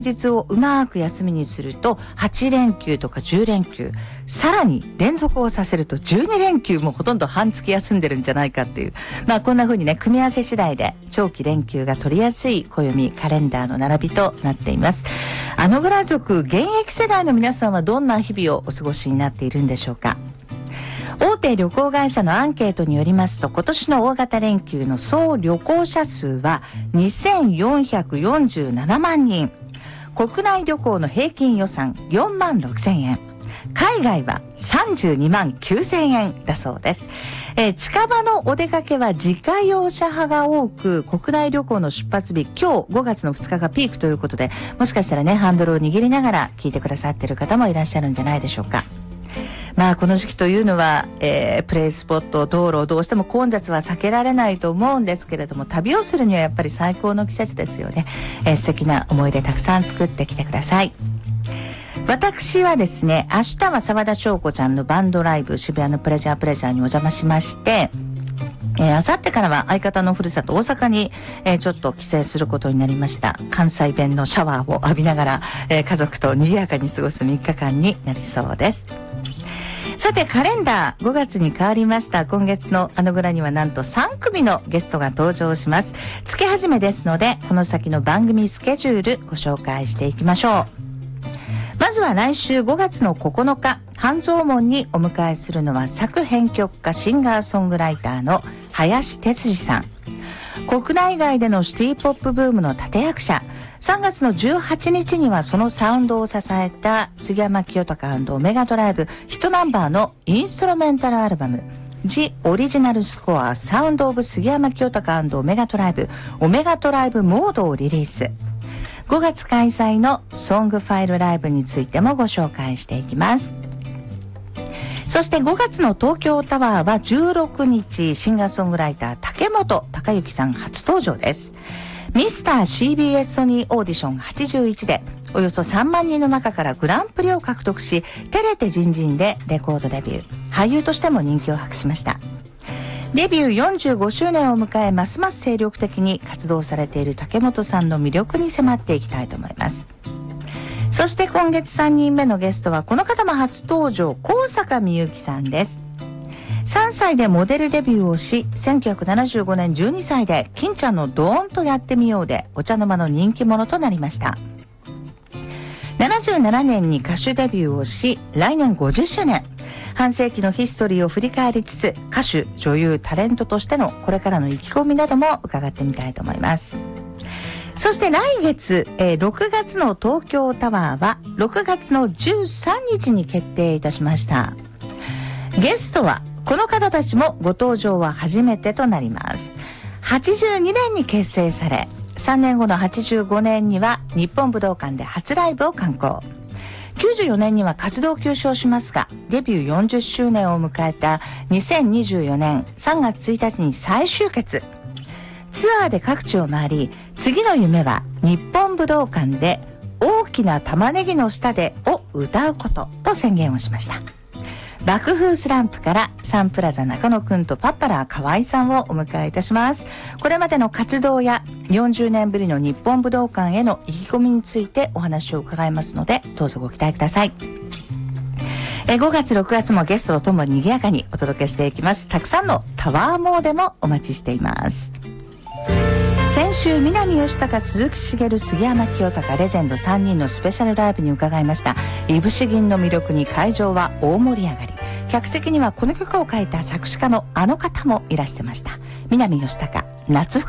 日をうまく休みにすると8連休とか10連休、さらに連続をさせると12連休もほとんど半月休んでるんじゃないかっていう、こんな風にね、組み合わせ次第で長期連休が取りやすい暦カレンダーの並びとなっています。グラ族現役世代の皆さんはどんな日々をお過ごしになっているんでしょうか。大手旅行会社のアンケートによりますと、今年の大型連休の総旅行者数は2447万人。国内旅行の平均予算4万6千円。海外は32万9千円だそうです。近場のお出かけは自家用車派が多く、国内旅行の出発日、今日5月の2日がピークということで、もしかしたらね、ハンドルを握りながら聞いてくださっている方もいらっしゃるんじゃないでしょうか。この時期というのは、プレイスポット、道路、どうしても混雑は避けられないと思うんですけれども、旅をするにはやっぱり最高の季節ですよね。素敵な思い出たくさん作ってきてください。私はですね、明日は沢田翔子ちゃんのバンドライブ、渋谷のプレジャーにお邪魔しまして、明後日からは相方のふるさと大阪に、ちょっと帰省することになりました。関西弁のシャワーを浴びながら、家族と賑やかに過ごす3日間になりそうです。さて、カレンダー5月に変わりました。今月のグラにはなんと3組のゲストが登場します。月始めですので、この先の番組スケジュールご紹介していきましょう。まずは来週5月の9日、半蔵門にお迎えするのは作編曲家、シンガーソングライターの林哲司さん。国内外でのシティポップブームの立役者。3月の18日にはそのサウンドを支えた杉山清隆&オメガドライブヒットナンバーのインストロメンタルアルバム The Original Score Sound of 杉山清隆&オメガドライブオメガドライブモードをリリース。5月開催のソングファイルライブについてもご紹介していきます。そして5月の東京タワーは16日、シンガーソングライター竹本孝之さん初登場です。ミスター CBS ソニーオーディション81でおよそ3万人の中からグランプリを獲得し、照れてジンジンでレコードデビュー。俳優としても人気を博しました。デビュー45周年を迎え、ますます精力的に活動されている竹本さんの魅力に迫っていきたいと思います。そして今月3人目のゲストはこの方も初登場、高坂みゆきさんです。3歳でモデルデビューをし、1975年12歳で金ちゃんのドーンとやってみようでお茶の間の人気者となりました。77年に歌手デビューをし、来年50周年。半世紀のヒストリーを振り返りつつ、歌手、女優、タレントとしてのこれからの意気込みなども伺ってみたいと思います。そして来月、6月の東京タワーは6月の13日に決定いたしました。ゲストはこの方たちもご登場は初めてとなります。82年に結成され、3年後の85年には日本武道館で初ライブを敢行。94年には活動休止をしますが、デビュー40周年を迎えた2024年3月1日に再集結。ツアーで各地を回り、次の夢は日本武道館で大きな玉ねぎの下でを歌うことと宣言をしました。爆風スランプからサンプラザ中野くんとパッパラー河合さんをお迎えいたします。これまでの活動や40年ぶりの日本武道館への意気込みについてお話を伺いますので、どうぞご期待ください。5月6月もゲストとともに賑やかにお届けしていきます。たくさんのタワーモーデもお待ちしています。先週、南吉高、鈴木茂、杉山清隆レジェンド3人のスペシャルライブに伺いました。いぶし銀の魅力に会場は大盛り上がり。客席にはこの曲を書いた作詞家のあの方もいらしてました。南吉高、夏服